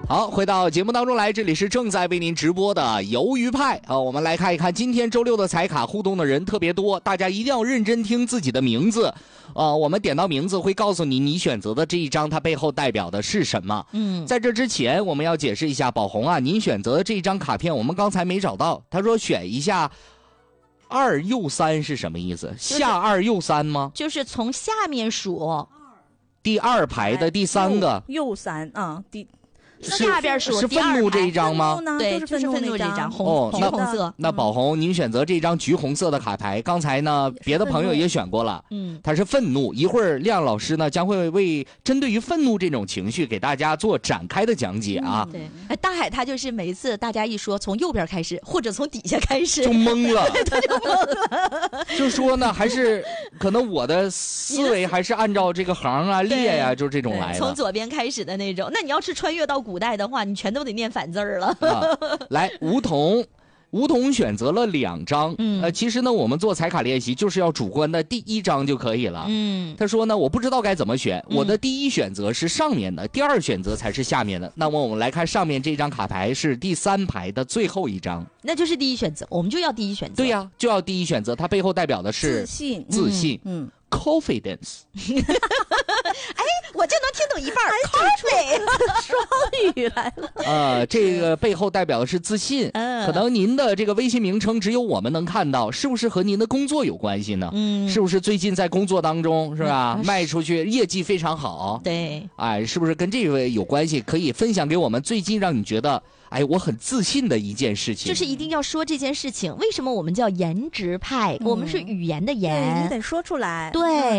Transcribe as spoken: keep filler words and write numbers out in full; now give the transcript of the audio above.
好，回到节目当中来，这里是正在为您直播的鱿鱼派啊，我们来看一看今天周六的彩卡互动的人特别多，大家一定要认真听自己的名字啊，我们点到名字会告诉你你选择的这一张它背后代表的是什么。嗯，在这之前我们要解释一下，宝红啊，您选择的这一张卡片我们刚才没找到，他说选一下二右三是什么意思？就是、下二右三吗？ 就是从下面数第二排的第三个右, 右三啊，第下边数是愤怒这一张吗？ 对，就是愤怒这一张，红、哦、橘红色。 那宝红，您选择这张橘红色的卡牌，刚才呢别的朋友也选过了，嗯，它是愤怒。一会儿亮老师呢将会为针对于愤怒这种情绪给大家做展开的讲解啊。 嗯、对，哎，大海他就是每一次大家一说从右边开始，或者从底下开始， 就懵了， 他就懵了。 就说呢，还是可能我的思维还是按照这个行啊、列呀、啊，就这种来的。 从左边开始的那种。那你要是穿越到古代的话，你全都得念反字儿了。 啊、来，梧桐。梧桐选择了两张，嗯，呃，其实呢，我们做彩卡练习就是要主观的第一张就可以了，嗯。他说呢，我不知道该怎么选，我的第一选择是上面的，嗯、第二选择才是下面的。那么我们来看上面这张卡牌是第三排的最后一张， 那就是第一选择，我们就要第一选择。 对呀、啊，就要第一选择，它背后代表的是自信， 自信， 嗯。嗯 confidence 哎，我就能听懂一半 confidence 双语来了。 呃，这个背后代表的是自信。嗯，可能您的这个微信名称只有我们能看到，是不是和您的工作有关系呢？嗯，是不是最近在工作当中是吧？嗯、卖出去业绩非常好。 对， 哎，是不是跟这位有关系？可以分享给我们最近让你觉得哎我很自信的一件事情。 就是一定要说这件事情。为什么我们叫颜值派？嗯、我们是语言的言， 对，你得说出来。 对。